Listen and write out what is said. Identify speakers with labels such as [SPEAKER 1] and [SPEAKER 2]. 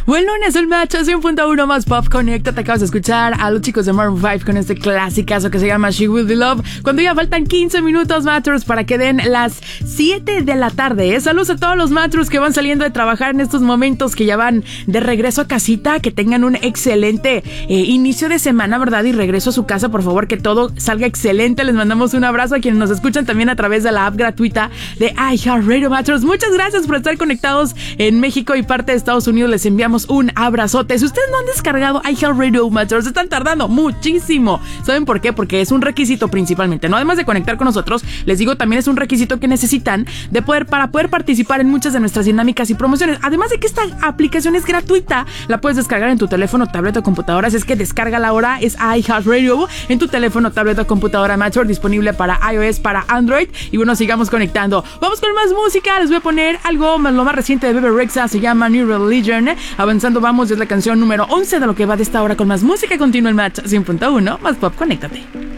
[SPEAKER 1] Buen lunes, el match 100.1 más pop. Conecta, te acabas de escuchar a los chicos de Maroon 5 con este clasicazo que se llama She Will Be Love. Cuando ya faltan 15 minutos, Matros, para que den las 7 de la tarde. Saludos a todos los Matros que van saliendo de trabajar en estos momentos, que ya van de regreso a casita. Que tengan un excelente inicio de semana, ¿verdad? Y regreso a su casa, por favor, que todo salga excelente. Les mandamos un abrazo a quienes nos escuchan también a través de la app gratuita de iHeartRadio, Matros. Muchas gracias por estar conectados en México y parte de Estados Unidos. Les enviamos un abrazote. Si ustedes no han descargado iHeartRadio, Matros, están tardando muchísimo. ¿Saben por qué? Porque es un requisito principalmente, ¿no? Además de conectar con nosotros, les digo, también es un requisito que necesitan para poder participar en muchas de nuestras dinámicas y promociones. Además de que esta aplicación es gratuita, la puedes descargar en tu teléfono, tableta o computadora. Así es que descárgala ahora, es iHeartRadio en tu teléfono, tableta o computadora, Matros, disponible para iOS, para Android. Y bueno, sigamos conectando. Vamos con más música. Les voy a poner algo, lo más reciente de Bebe Rexha, se llama New Religion. Avanzando vamos, es la canción número 11 de lo que va de esta hora con más música. Continúa el match 100.1 más pop, conéctate.